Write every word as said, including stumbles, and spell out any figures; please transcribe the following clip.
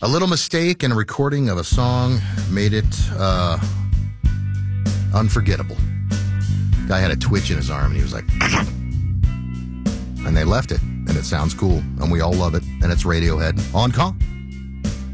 A little mistake in a recording of a song made it uh, unforgettable. Guy had a twitch in his arm, and he was like... And they left it, and it sounds cool, and we all love it, and it's Radiohead on call.